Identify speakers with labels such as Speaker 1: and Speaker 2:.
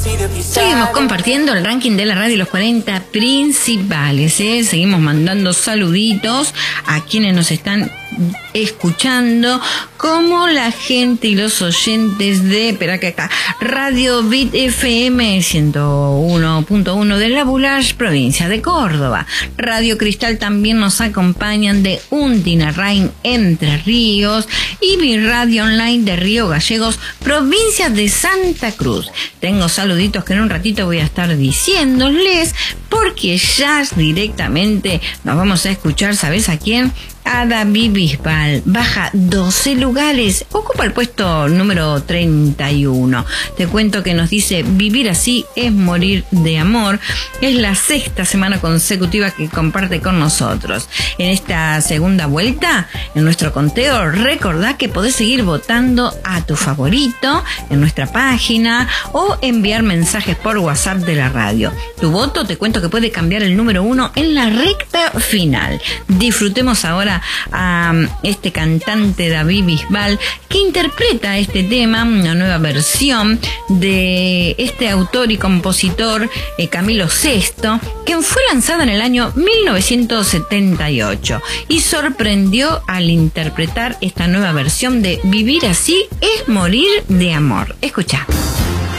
Speaker 1: Seguimos compartiendo el ranking de la radio, los 40 principales, Seguimos mandando saluditos a quienes nos están escuchando, como la gente y los oyentes de, espera que acá, Radio Bit FM 101.1 de La Bulage, provincia de Córdoba. Radio Cristal también nos acompañan de Undinarrain, Entre Ríos, y mi radio online de Río Gallegos, provincia de Santa Cruz. Tengo saluditos que en un ratito voy a estar diciéndoles, porque ya directamente nos vamos a escuchar, ¿sabes a quién? A David Bisbal. Baja 12 lugares, ocupa el puesto número 31. Te cuento que nos dice: vivir así es morir de amor. Es la sexta semana consecutiva que comparte con nosotros. En esta segunda vuelta, en nuestro conteo, recordá que podés seguir votando a tu favorito en nuestra página o enviar mensajes por WhatsApp de la radio. Tu voto, te cuento que puede cambiar el número 1 en la recta final. Disfrutemos ahora a este cantante David Bisbal, que interpreta este tema, una nueva versión de este autor y compositor Camilo Sesto, que fue lanzada en el año 1978 y sorprendió al interpretar esta nueva versión de Vivir así es morir de amor. Escucha.